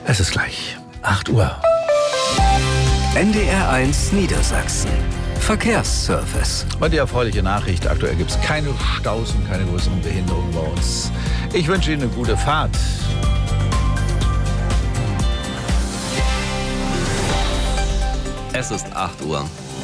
Es ist gleich 8 Uhr. NDR1 Niedersachsen. Verkehrsservice. Und die erfreuliche Nachricht, aktuell gibt es keine Staus und keine größeren Behinderungen bei uns. Ich wünsche Ihnen eine gute Fahrt. Es ist 8 Uhr.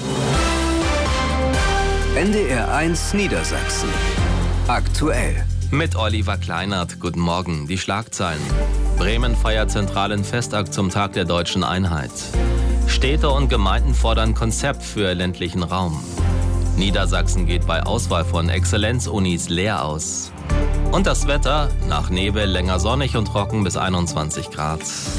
NDR1 Niedersachsen. Aktuell. Mit Oliver Kleinert. Guten Morgen. Die Schlagzeilen. Bremen feiert zentralen Festakt zum Tag der deutschen Einheit. Städte und Gemeinden fordern Konzept für ländlichen Raum. Niedersachsen geht bei Auswahl von Exzellenzunis leer aus. Und das Wetter, nach Nebel länger sonnig und trocken bis 21 Grad.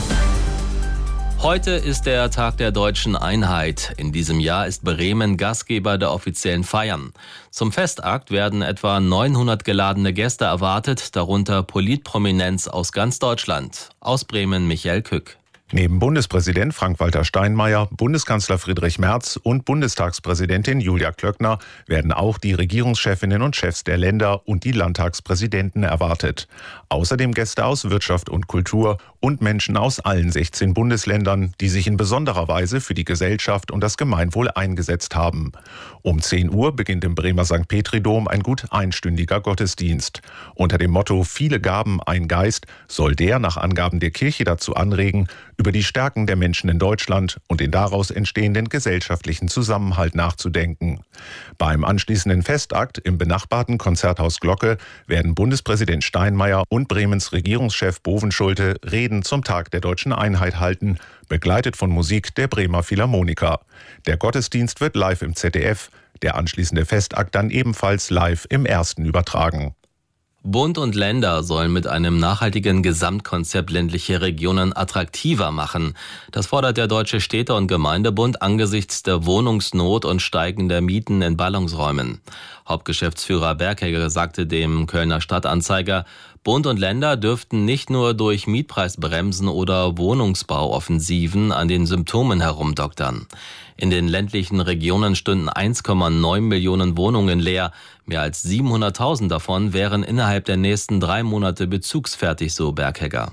Heute ist der Tag der deutschen Einheit. In diesem Jahr ist Bremen Gastgeber der offiziellen Feiern. Zum Festakt werden etwa 900 geladene Gäste erwartet, darunter Politprominenz aus ganz Deutschland. Aus Bremen Michael Kück. Neben Bundespräsident Frank-Walter Steinmeier, Bundeskanzler Friedrich Merz und Bundestagspräsidentin Julia Klöckner werden auch die Regierungschefinnen und Chefs der Länder und die Landtagspräsidenten erwartet. Außerdem Gäste aus Wirtschaft und Kultur und Menschen aus allen 16 Bundesländern, die sich in besonderer Weise für die Gesellschaft und das Gemeinwohl eingesetzt haben. Um 10 Uhr beginnt im Bremer St. Petri-Dom ein gut einstündiger Gottesdienst. Unter dem Motto »Viele Gaben, ein Geist« soll der nach Angaben der Kirche dazu anregen, über die Stärken der Menschen in Deutschland und den daraus entstehenden gesellschaftlichen Zusammenhalt nachzudenken. Beim anschließenden Festakt im benachbarten Konzerthaus Glocke werden Bundespräsident Steinmeier und Bremens Regierungschef Bovenschulte Reden zum Tag der deutschen Einheit halten, begleitet von Musik der Bremer Philharmoniker. Der Gottesdienst wird live im ZDF, der anschließende Festakt dann ebenfalls live im Ersten übertragen. Bund und Länder sollen mit einem nachhaltigen Gesamtkonzept ländliche Regionen attraktiver machen. Das fordert der Deutsche Städte- und Gemeindebund angesichts der Wohnungsnot und steigender Mieten in Ballungsräumen. Hauptgeschäftsführer Berghegger sagte dem Kölner Stadtanzeiger, Bund und Länder dürften nicht nur durch Mietpreisbremsen oder Wohnungsbauoffensiven an den Symptomen herumdoktern. In den ländlichen Regionen stünden 1,9 Millionen Wohnungen leer. Mehr als 700.000 davon wären innerhalb der nächsten 3 Monate bezugsfertig, so Berghegger.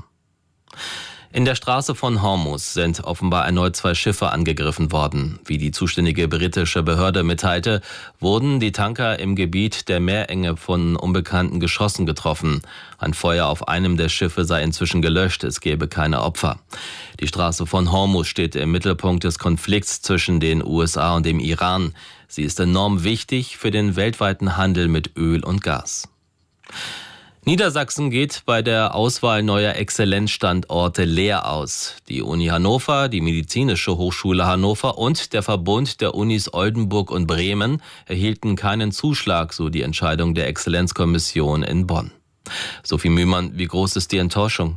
In der Straße von Hormuz sind offenbar erneut 2 Schiffe angegriffen worden. Wie die zuständige britische Behörde mitteilte, wurden die Tanker im Gebiet der Meerenge von unbekannten Geschossen getroffen. Ein Feuer auf einem der Schiffe sei inzwischen gelöscht, es gebe keine Opfer. Die Straße von Hormuz steht im Mittelpunkt des Konflikts zwischen den USA und dem Iran. Sie ist enorm wichtig für den weltweiten Handel mit Öl und Gas. Niedersachsen geht bei der Auswahl neuer Exzellenzstandorte leer aus. Die Uni Hannover, die Medizinische Hochschule Hannover und der Verbund der Unis Oldenburg und Bremen erhielten keinen Zuschlag, so die Entscheidung der Exzellenzkommission in Bonn. Sophie Mühmann, wie groß ist die Enttäuschung?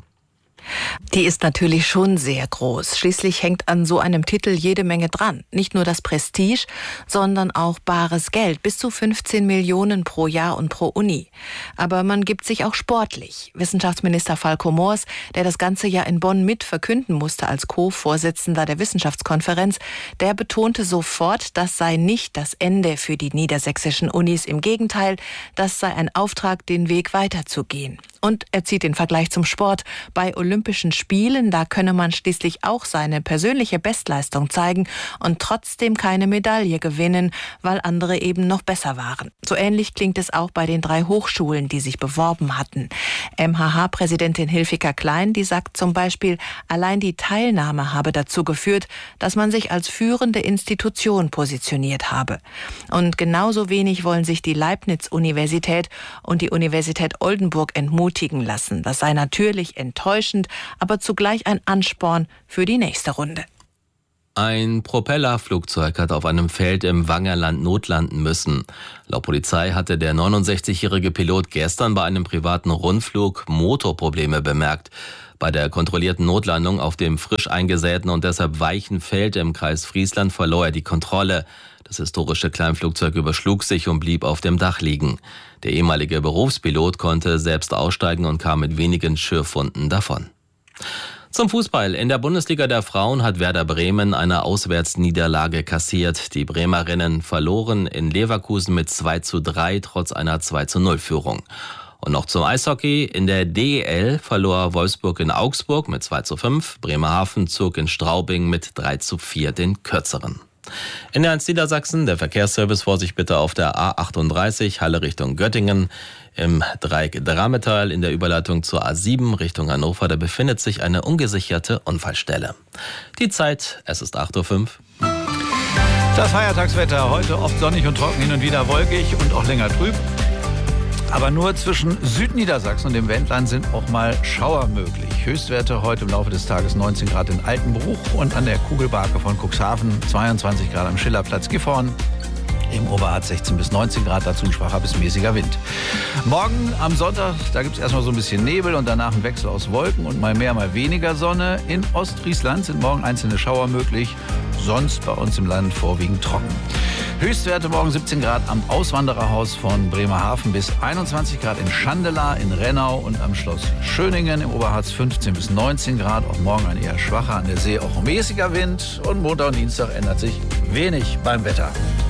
Die ist natürlich schon sehr groß. Schließlich hängt an so einem Titel jede Menge dran. Nicht nur das Prestige, sondern auch bares Geld. Bis zu 15 Millionen pro Jahr und pro Uni. Aber man gibt sich auch sportlich. Wissenschaftsminister Falco Moors, der das ganze Jahr in Bonn mit verkünden musste als Co-Vorsitzender der Wissenschaftskonferenz, der betonte sofort, das sei nicht das Ende für die niedersächsischen Unis. Im Gegenteil, das sei ein Auftrag, den Weg weiterzugehen. Und er zieht den Vergleich zum Sport. Bei Olympischen Spielen, da könne man schließlich auch seine persönliche Bestleistung zeigen und trotzdem keine Medaille gewinnen, weil andere eben noch besser waren. So ähnlich klingt es auch bei den 3 Hochschulen, die sich beworben hatten. MHH-Präsidentin Hilfika Klein, die sagt zum Beispiel, allein die Teilnahme habe dazu geführt, dass man sich als führende Institution positioniert habe. Und genauso wenig wollen sich die Leibniz-Universität und die Universität Oldenburg entmutigen lassen. Das sei natürlich enttäuschend, aber zugleich ein Ansporn für die nächste Runde. Ein Propellerflugzeug hat auf einem Feld im Wangerland notlanden müssen. Laut Polizei hatte der 69-jährige Pilot gestern bei einem privaten Rundflug Motorprobleme bemerkt. Bei der kontrollierten Notlandung auf dem frisch eingesäten und deshalb weichen Feld im Kreis Friesland verlor er die Kontrolle. Das historische Kleinflugzeug überschlug sich und blieb auf dem Dach liegen. Der ehemalige Berufspilot konnte selbst aussteigen und kam mit wenigen Schürfwunden davon. Zum Fußball. In der Bundesliga der Frauen hat Werder Bremen eine Auswärtsniederlage kassiert. Die Bremerinnen verloren in Leverkusen mit 2:3 trotz einer 2:0 Führung. Und noch zum Eishockey. In der DEL verlor Wolfsburg in Augsburg mit 2:5. Bremerhaven zog in Straubing mit 3:4 den kürzeren. In der 1 Niedersachsen, der Verkehrsservice, Vorsicht bitte auf der A38, Halle Richtung Göttingen. Im Dreieck Drametal in der Überleitung zur A7 Richtung Hannover, da befindet sich eine ungesicherte Unfallstelle. Die Zeit, es ist 8:05 Uhr. Das Feiertagswetter heute oft sonnig und trocken, hin und wieder wolkig und auch länger trüb. Aber nur zwischen Südniedersachsen und dem Wendland sind auch mal Schauer möglich. Höchstwerte heute im Laufe des Tages 19 Grad in Altenbruch und an der Kugelbarke von Cuxhaven, 22 Grad am Schillerplatz Gifhorn. Im Oberharz 16 bis 19 Grad, dazu ein schwacher bis mäßiger Wind. Morgen am Sonntag, da gibt es erstmal so ein bisschen Nebel und danach ein Wechsel aus Wolken und mal mehr, mal weniger Sonne. In Ostfriesland sind morgen einzelne Schauer möglich, sonst bei uns im Land vorwiegend trocken. Höchstwerte morgen 17 Grad am Auswandererhaus von Bremerhaven bis 21 Grad in Schandela, in Rennau und am Schloss Schöningen. Im Oberharz 15 bis 19 Grad, auch morgen ein eher schwacher, an der See auch mäßiger Wind. Und Montag und Dienstag ändert sich wenig beim Wetter.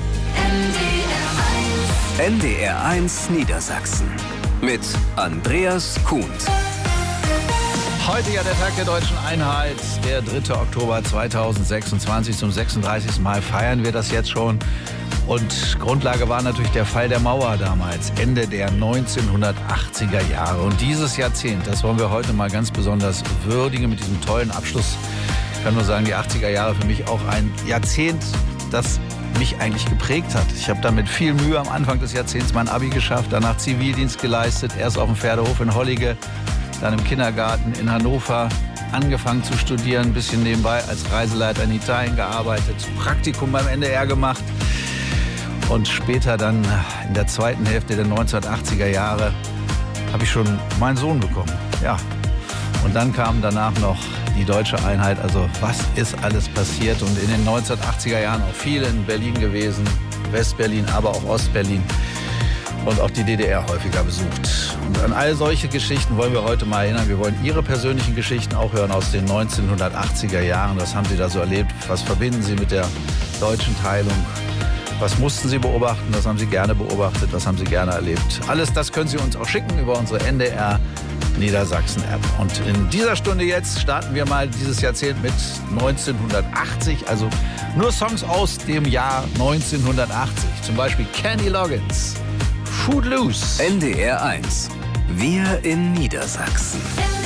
NDR1 Niedersachsen mit Andreas Kuhn. Heute ja der Tag der Deutschen Einheit, der 3. Oktober 2026. Zum 36. Mal feiern wir das jetzt schon. Und Grundlage war natürlich der Fall der Mauer damals, Ende der 1980er Jahre. Und dieses Jahrzehnt, das wollen wir heute mal ganz besonders würdigen mit diesem tollen Abschluss. Ich kann nur sagen, die 80er Jahre für mich auch ein Jahrzehnt, das mich eigentlich geprägt hat. Ich habe da mit viel Mühe am Anfang des Jahrzehnts mein Abi geschafft, danach Zivildienst geleistet, erst auf dem Pferdehof in Hollige, dann im Kindergarten in Hannover, angefangen zu studieren, ein bisschen nebenbei als Reiseleiter in Italien gearbeitet, Praktikum beim NDR gemacht und später dann in der zweiten Hälfte der 1980er Jahre habe ich schon meinen Sohn bekommen. Ja. Und dann kam danach noch die Deutsche Einheit. Also was ist alles passiert? Und in den 1980er Jahren auch viel in Berlin gewesen, Westberlin, aber auch Ostberlin und auch die DDR häufiger besucht. Und an all solche Geschichten wollen wir heute mal erinnern. Wir wollen Ihre persönlichen Geschichten auch hören aus den 1980er Jahren. Was haben Sie da so erlebt? Was verbinden Sie mit der deutschen Teilung? Was mussten Sie beobachten? Was haben Sie gerne beobachtet? Was haben Sie gerne erlebt? Alles das können Sie uns auch schicken über unsere NDR Niedersachsen-App. Und in dieser Stunde jetzt starten wir mal dieses Jahrzehnt mit 1980, also nur Songs aus dem Jahr 1980. Zum Beispiel Kenny Loggins, Footloose. NDR1, wir in Niedersachsen.